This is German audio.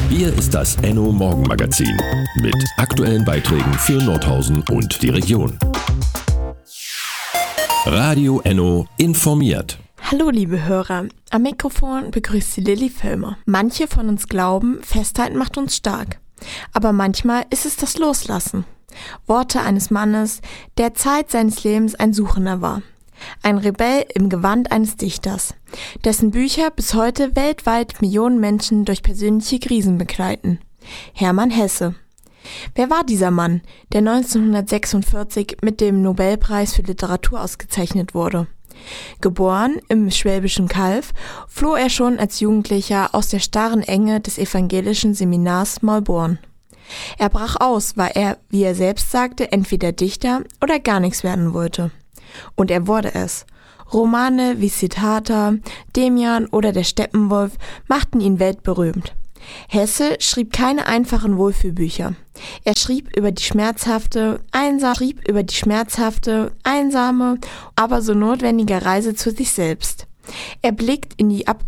Hier ist das Enno Morgenmagazin mit aktuellen Beiträgen für Nordhausen und die Region. Radio Enno informiert. Hallo liebe Hörer, am Mikrofon begrüßt Sie Lilly Völlmer. Manche von uns glauben, Festhalten macht uns stark. Aber manchmal ist es das Loslassen. Worte eines Mannes, der Zeit seines Lebens ein Suchender war. Ein Rebell im Gewand eines Dichters, dessen Bücher bis heute weltweit Millionen Menschen durch persönliche Krisen begleiten. Hermann Hesse. Wer war dieser Mann, der 1946 mit dem Nobelpreis für Literatur ausgezeichnet wurde? Geboren im schwäbischen Calw, floh er schon als Jugendlicher aus der starren Enge des evangelischen Seminars Maulborn. Er brach aus, weil er, wie er selbst sagte, entweder Dichter oder gar nichts werden wollte. Und er wurde es. Romane wie Siddhartha, Demian oder der Steppenwolf machten ihn weltberühmt. Hesse schrieb keine einfachen Wohlfühlbücher. Er schrieb über die schmerzhafte, einsame, aber so notwendige Reise zu sich selbst. Er blickt in die